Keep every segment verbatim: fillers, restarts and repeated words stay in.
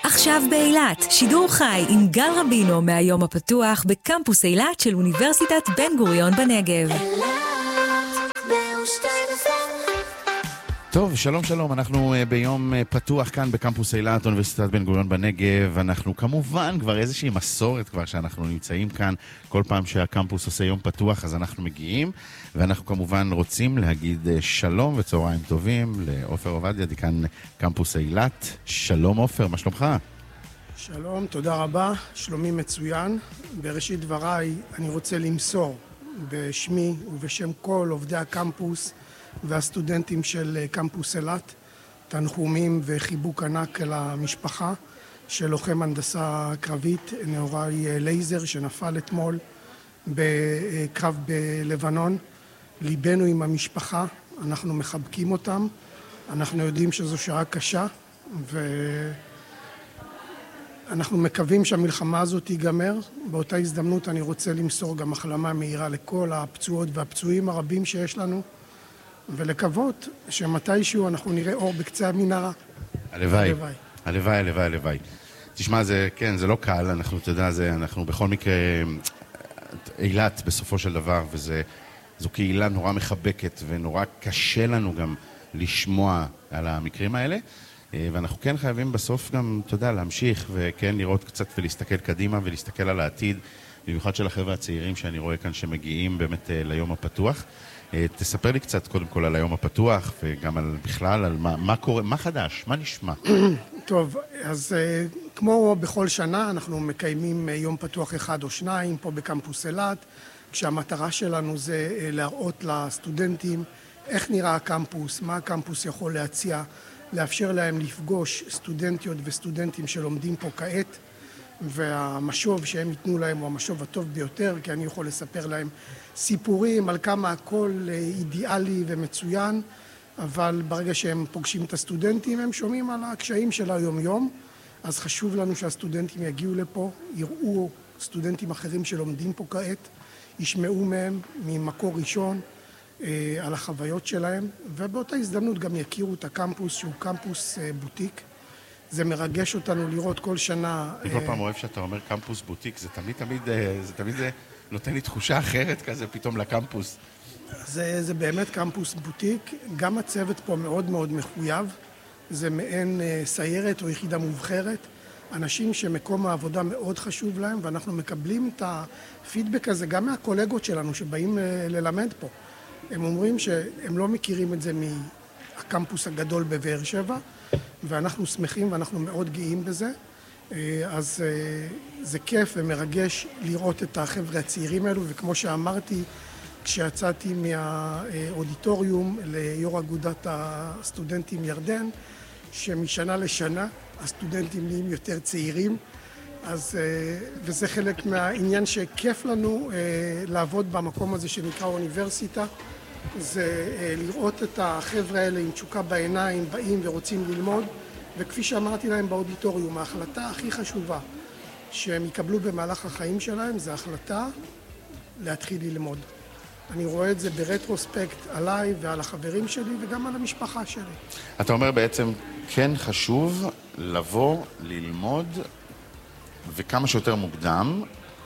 עכשיו באילת, שידור חי עם גל רבינו מהיום הפתוח בקמפוס אילת של אוניברסיטת בן גוריון בנגב. טוב, שלום שלום, אנחנו ביום פתוח כאן בקמפוס אילת, אוניברסיטת בן גוריון בנגב. אנחנו כמובן כבר איזושהי מסורת כבר שאנחנו נמצאים כאן. כל פעם שהקמפוס עושה יום פתוח אז אנחנו מגיעים, ואנחנו כמובן רוצים להגיד שלום וצהריים טובים לעופר עובדיה, דיקן קמפוס אילת. שלום עופר, מה שלומך? שלום, תודה רבה, שלומי מצוין. בראשית דבריי אני רוצה למסור בשמי ובשם כל עובדי הקמפוס והסטודנטים של קמפוס אילת תנחומים וחיבוק ענק אל המשפחה של לוחם הנדסה קרבית נהוראי לייזר שנפל אתמול בקרב בלבנון. ליבנו עם המשפחה, אנחנו מחבקים אותם, אנחנו יודעים שזו שעה קשה ואנחנו מקווים שהמלחמה הזאת תיגמר. באותה הזדמנות אני רוצה למסור גם החלמה מהירה לכל הפצועות והפצועים הרבים שיש לנו, ולקוות שמתישהו אנחנו נראה אור בקצה המנהרה. הלוואי, הלוואי, הלוואי, הלוואי. תשמע, זה, כן, זה לא קל, אנחנו, אתה יודע, זה, אנחנו בכל מקרה, אילת בסופו של דבר, וזה, זו קהילה נורא מחבקת, ונורא קשה לנו גם לשמוע על המקרים האלה, ואנחנו כן חייבים בסוף גם, אתה יודע, להמשיך, וכן לראות קצת ולהסתכל קדימה, ולהסתכל על העתיד, במיוחד של החבר'ה הצעירים שאני רואה כאן שמגיעים באמת ליום הפתוח. תספר לי קצת קודם כל על היום הפתוח, וגם על בכלל, על מה, מה קורה, מה חדש, מה נשמע? טוב, אז כמו בכל שנה, אנחנו מקיימים יום פתוח אחד או שניים פה בקמפוס אילת, כשהמטרה שלנו זה להראות לסטודנטים איך נראה הקמפוס, מה הקמפוס יכול להציע, לאפשר להם לפגוש סטודנטיות וסטודנטים שלומדים פה כעת, והמשוב שהם ייתנו להם הוא המשוב הטוב ביותר, כי אני יכול לספר להם סיפורים על כמה הכל אידיאלי ומצוין, אבל ברגע שהם פוגשים את הסטודנטים הם שומעים על הקשיים של היום-יום, אז חשוב לנו שהסטודנטים יגיעו לפה, יראו סטודנטים אחרים שלומדים פה כעת, ישמעו מהם ממקור ראשון אה, על החוויות שלהם, ובאותה הזדמנות גם יכירו את הקמפוס שהוא קמפוס אה, בוטיק. זה מרגש אותנו לראות כל שנה. אני כל פעם אוהב שאתה אומר קמפוס בוטיק, זה תמיד תמיד, זה תמיד נותן לי תחושה אחרת כזה פתאום לקמפוס. זה, זה באמת קמפוס בוטיק, גם הצוות פה מאוד מאוד מחויב, זה מעין סיירת או יחידה מובחרת, אנשים שמקום העבודה מאוד חשוב להם, ואנחנו מקבלים את הפידבק הזה גם מהקולגות שלנו שבאים ללמד פה. הם אומרים שהם לא מכירים את זה מהקמפוס הגדול בבאר שבע, ואנחנו שמחים ואנחנו מאוד גאים בזה. אז זה כיף ומרגש לראות את החבר'ה הצעירים האלו, וכמו שאמרתי, כשיצאתי מהאודיטוריום ליו"ר אגודת הסטודנטים ירדן, שמשנה לשנה הסטודנטים נהיים יותר צעירים, אז, וזה חלק מהעניין שכיף לנו לעבוד במקום הזה שנקרא אוניברסיטה, זה לראות את החבר'ה האלה עם תשוקה בעיניים, באים ורוצים ללמוד, וכפי שאמרתי להם באודיטוריום, ההחלטה הכי חשובה שהם יקבלו במהלך החיים שלהם, זה החלטה להתחיל ללמוד. אני רואה את זה ברטרוספקט עליי ועל החברים שלי וגם על המשפחה שלי. אתה אומר בעצם, כן חשוב לבוא, ללמוד, וכמה שיותר מוקדם,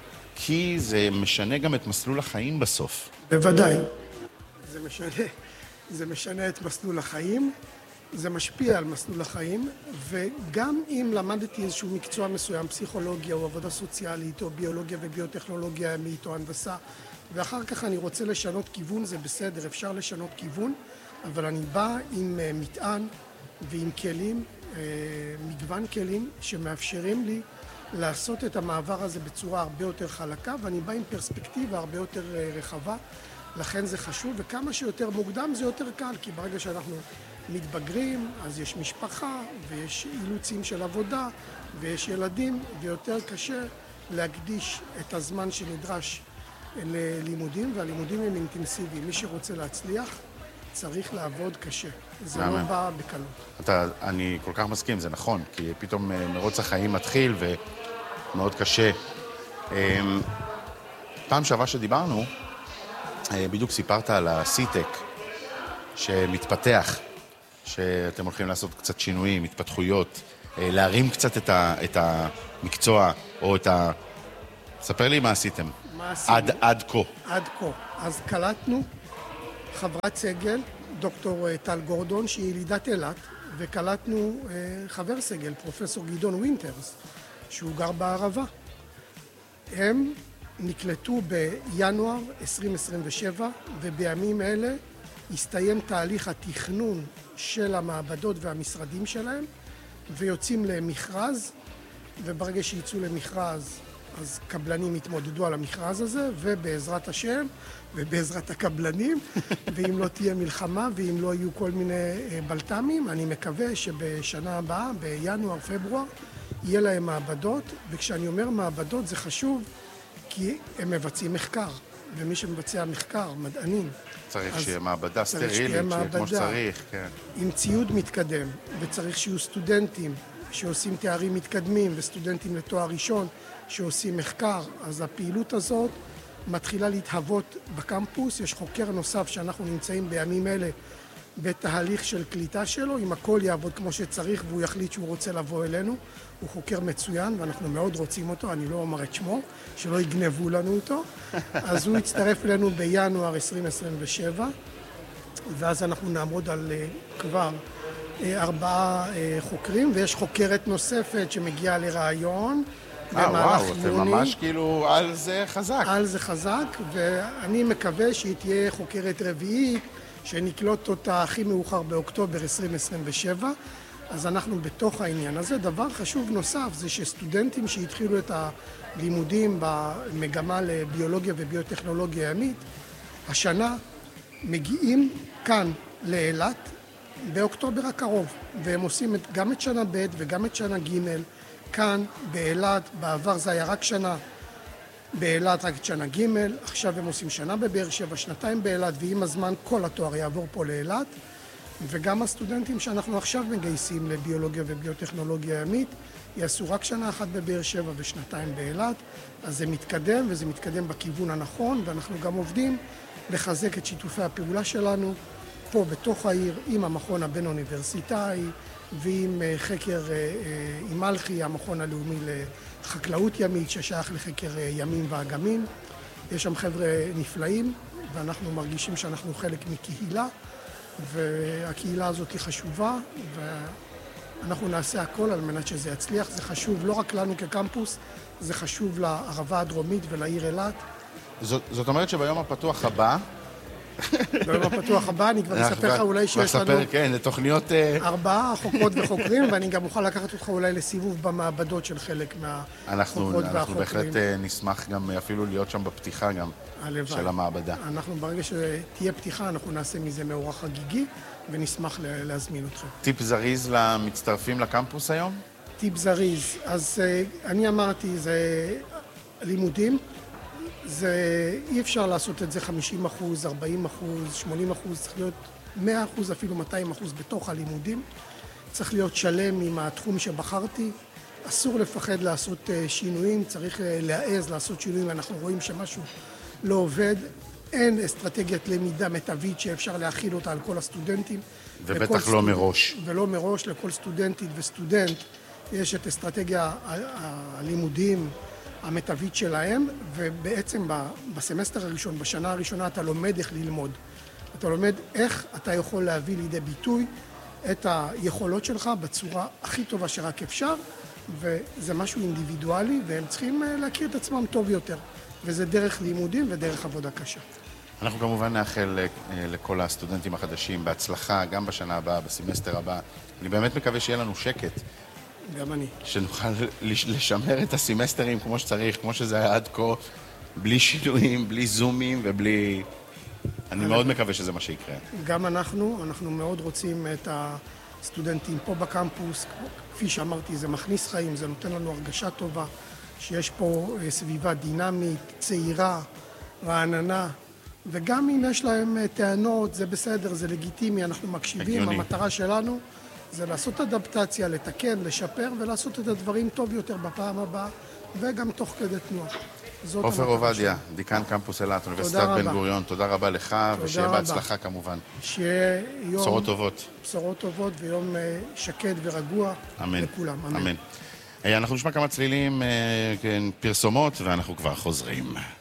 כי זה משנה גם את מסלול החיים בסוף. בוודאי. זה משנה, זה משנה את מסלול החיים, זה משפיע על מסלול החיים, וגם אם למדתי איזשהו מקצוע מסוים, פסיכולוגיה או עבודה סוציאלית או ביולוגיה וביוטכנולוגיה ימית או הנדסה, ואחר כך אני רוצה לשנות כיוון, זה בסדר, אפשר לשנות כיוון, אבל אני בא עם מטען ועם כלים, מגוון כלים שמאפשרים לי לעשות את המעבר הזה בצורה הרבה יותר חלקה, ואני בא עם פרספקטיבה הרבה יותר רחבה, לכן זה חשוב, וכמה שיותר מוקדם זה יותר קל, כי ברגע שאנחנו מתבגרים, אז יש משפחה, ויש אילוצים של עבודה, ויש ילדים, ויותר קשה להקדיש את הזמן שנדרש ללימודים, והלימודים הם אינטנסיביים. מי שרוצה להצליח, צריך לעבוד קשה. זה לא בא בקלות. אתה, אני כל כך מסכים, זה נכון, כי פתאום מרוץ החיים מתחיל ומאוד קשה. פעם שעברה שדיברנו, בדיוק סיפרת על הסי-טק שמתפתח, שאתם הולכים לעשות קצת שינויים, התפתחויות. להרים קצת את, ה, את המקצוע, או את ה... ספר לי מה עשיתם. מה עשינו? עד, עד כה. עד כה. אז קלטנו חברת סגל, דוקטור טל גורדון, שהיא ילידת אילת, וקלטנו אה, חבר סגל, פרופסור גדעון ווינטרס, שהוא גר בערבה. הם נקלטו בינואר עשרים עשרים ושבע, ובימים אלה הסתיים תהליך התכנון של המעבדות והמשרדים שלהם, ויוצאים למכרז, וברגע שיצאו למכרז, אז קבלנים יתמודדו על המכרז הזה, ובעזרת השם, ובעזרת הקבלנים, ואם לא תהיה מלחמה, ואם לא יהיו כל מיני בלת"מים, אני מקווה שבשנה הבאה, בינואר, פברואר, יהיה להם מעבדות, וכשאני אומר מעבדות זה חשוב, כי הם מבצעים מחקר, ומי שמבצע מחקר, מדענים. צריך שיהיה מעבדה סטרילית, שיהיה כמו שצריך, כן. עם ציוד מתקדם, וצריך שיהיו סטודנטים שעושים תארים מתקדמים, וסטודנטים לתואר ראשון שעושים מחקר. אז הפעילות הזאת מתחילה להתהוות בקמפוס. יש חוקר נוסף שאנחנו נמצאים בימים אלה בתהליך של קליטה שלו, אם הכל יעבוד כמו שצריך והוא יחליט שהוא רוצה לבוא אלינו. הוא חוקר מצוין ואנחנו מאוד רוצים אותו, אני לא אומר את שמו, שלא יגנבו לנו אותו. אז הוא יצטרף אלינו בינואר עשרים עשרים ושבע, ואז אנחנו נעמוד על כבר ארבעה חוקרים, ויש חוקרת נוספת שמגיעה לרעיון. אה, וואו, אתם ממש כאילו על זה חזק. על זה חזק, ואני מקווה שהיא תהיה חוקרת רביעית, שנקלוט אותה הכי מאוחר באוקטובר עשרים עשרים ושבע, אז אנחנו בתוך העניין הזה. דבר חשוב נוסף זה שסטודנטים שהתחילו את הלימודים במגמה לביולוגיה וביוטכנולוגיה ימית, השנה מגיעים כאן לאילת באוקטובר הקרוב, והם עושים גם את שנה ב' וגם את שנה ג' כאן באילת. בעבר זה היה רק שנה באילת, רק את שנה ג', עכשיו הם עושים שנה בבאר שבע, שנתיים באילת, ועם הזמן כל התואר יעבור פה לאילת. וגם הסטודנטים שאנחנו עכשיו מגייסים לביולוגיה וביוטכנולוגיה ימית, יעשו רק שנה אחת בבאר שבע ושנתיים באילת. אז זה מתקדם, וזה מתקדם בכיוון הנכון, ואנחנו גם עובדים לחזק את שיתופי הפעולה שלנו פה בתוך העיר, עם המכון הבין-אוניברסיטאי, ועם חקר, עם מלכי, המכון הלאומי לחקלאות ימית, ששייך לחקר ימים ואגמים. יש שם חבר'ה נפלאים, ואנחנו מרגישים שאנחנו חלק מקהילה, והקהילה הזאת היא חשובה, ואנחנו נעשה הכל על מנת שזה יצליח. זה חשוב לא רק לנו כקמפוס, זה חשוב לערבה הדרומית ולעיר אילת. זאת, זאת אומרת שביום הפתוח הבא, ביום הפתוח הבא אני כבר אספר לך אולי שיש לנו כן, לתוכניות ארבעה חוקרות וחוקרים, ואני גם אוכל לקחת אותך אולי לסיבוב במעבדות של חלק מהחוקרות והחוקרים. אנחנו בהחלט נשמח גם אפילו להיות שם בפתיחה גם של המעבדה. אנחנו ברגע שתהיה פתיחה אנחנו נעשה מזה מאורע חגיגי ונשמח להזמין אתכם. טיפ זריז למצטרפים לקמפוס היום? טיפ זריז, אז אני אמרתי, זה לימודים. זה, אי אפשר לעשות את זה חמישים אחוז, ארבעים אחוז, שמונים אחוז, צריך להיות מאה אחוז, אפילו מאתיים אחוז בתוך הלימודים. צריך להיות שלם עם התחום שבחרתי. אסור לפחד לעשות שינויים, צריך להעז לעשות שינויים. אנחנו רואים שמשהו לא עובד. אין אסטרטגיית למידה מיטבית שאפשר להכיל אותה על כל הסטודנטים. ובטח לא סטודנט, מראש. ולא מראש, לכל סטודנטית וסטודנט יש את אסטרטגיה הלימודים המיטבית שלהם, ובעצם בסמסטר הראשון, בשנה הראשונה, אתה לומד איך ללמוד. אתה לומד איך אתה יכול להביא לידי ביטוי את היכולות שלך בצורה הכי טובה שרק אפשר, וזה משהו אינדיבידואלי, והם צריכים להכיר את עצמם טוב יותר. וזה דרך לימודים ודרך עבודה קשה. אנחנו כמובן נאחל לכל הסטודנטים החדשים בהצלחה, גם בשנה הבאה, בסמסטר הבא. אני באמת מקווה שיהיה לנו שקט. גם אני. שנוכל לשמר את הסמסטרים כמו שצריך, כמו שזה היה עד כה, בלי שינויים, בלי זומים ובלי... אני מאוד מקווה שזה מה שיקרה. גם אנחנו, אנחנו מאוד רוצים את הסטודנטים פה בקמפוס. כפי שאמרתי, זה מכניס חיים, זה נותן לנו הרגשה טובה, שיש פה סביבה דינמית, צעירה, רעננה, וגם אם יש להם טענות, זה בסדר, זה לגיטימי, אנחנו מקשיבים. הגיוני. המטרה שלנו זה לעשות אדפטציה, לתקן, לשפר ולעשות את הדברים טוב יותר בפעם הבאה, וגם תוך כדי תנועה. זאת עופר המטרה עובדיה, שלנו. דיקן קמפוס אילת, אוניברסיטת תודה בן רבה. גוריון, תודה רבה לך, ושיהיה רבה. בהצלחה כמובן. שיהיה יום... בשורות טובות. בשורות טובות ויום אה, שקט ורגוע אמן. לכולם. אמן. אה, אנחנו נשמע כמה צלילים, אה, כן, פרסומות, ואנחנו כבר חוזרים.